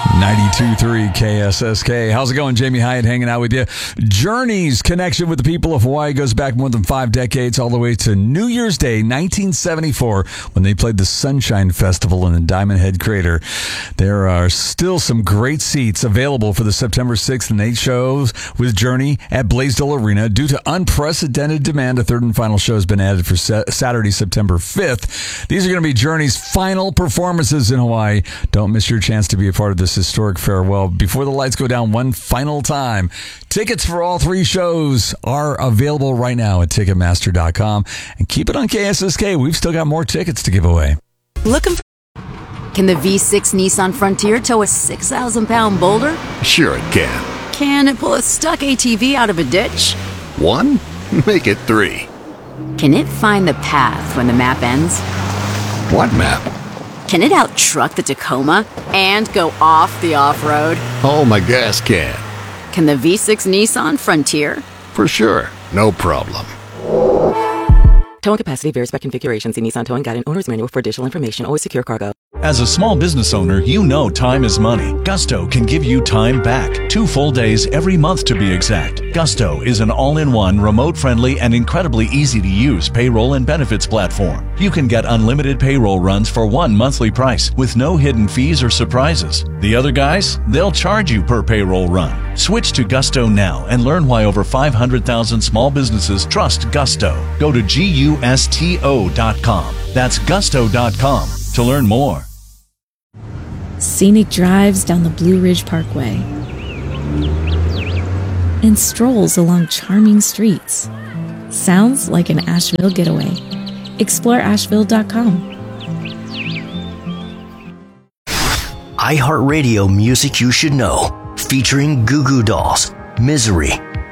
92.3 KSSK. How's it going? Jamie Hyatt hanging out with you. Journey's connection with the people of Hawaii goes back more than 5 decades, all the way to New Year's Day, 1974, when they played the Sunshine Festival in the Diamond Head Crater. There are still some great seats available for the September 6th and 8th shows with Journey at Blaisdell Arena. Due to unprecedented demand, a third and final show has been added for Saturday, September 5th. These are going to be Journey's final performances in Hawaii. Don't miss your chance to be a part of this historic farewell before the lights go down one final time. Tickets for all 3 shows are available right now at Ticketmaster.com. And keep it on KSSK. We've still got more tickets to give away. Looking for... Can the V6 Nissan Frontier tow a 6,000-pound boulder? Sure it can. Can it pull a stuck ATV out of a ditch? 1? Make it 3. Can it find the path when the map ends? What map? Can it out-truck the Tacoma and go off the off-road? Oh, my gas can. Can the V6 Nissan Frontier? For sure. No problem. Towing capacity varies by configuration. See Nissan Towing Guide and Owner's Manual for additional information. Always secure cargo. As a small business owner, you know time is money. Gusto can give you time back. 2 full days every month to be exact. Gusto is an all-in-one, remote-friendly, and incredibly easy-to-use payroll and benefits platform. You can get unlimited payroll runs for one monthly price with no hidden fees or surprises. The other guys, they'll charge you per payroll run. Switch to Gusto now and learn why over 500,000 small businesses trust Gusto. Go to GUSTO.com. That's Gusto.com to learn more. Scenic drives down the Blue Ridge Parkway and strolls along charming streets. Sounds like an Asheville getaway. Explore Asheville.com. iHeartRadio Music You Should Know, featuring Goo Goo Dolls, Misery,